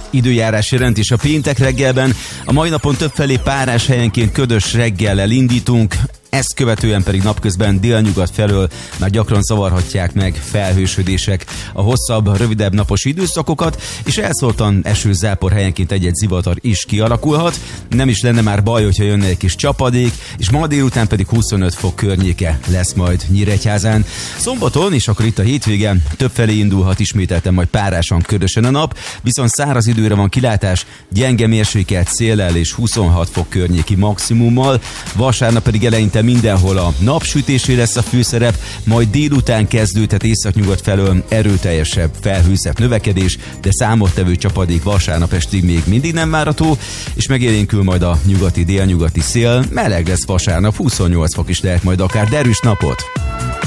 Időjárás jelentés a péntek reggelben. A mai napon többfelé párás, helyenként ködös reggellel indítunk. Ezt követően pedig napközben délnyugat felől már gyakran zavarhatják meg felhősödések a hosszabb, rövidebb napos időszakokat, és elszórtan esőzápor, helyenként egy-egy zivatar is kialakulhat. Nem is lenne már baj, hogyha jönne egy kis csapadék, és ma délután pedig 25 fok környéke lesz majd Nyíregyházán. Szombaton, és akkor itt a hétvége, többfelé indulhat ismételten majd párásan, ködösen a nap, viszont száraz időre van kilátás, gyenge mérsékelt széllel és 26 fok környéki maximummal. Vasárnap pedig eleinte mindenhol a napsütésé lesz a főszerep, majd délután kezdődhet északnyugat felől erőteljesebb, felhőzebb növekedés, de számottevő csapadék vasárnap estig még mindig nem várható, és megélénkül majd a nyugati-délnyugati szél, meleg lesz vasárnap, 28 fok is lehet majd akár derűs napot.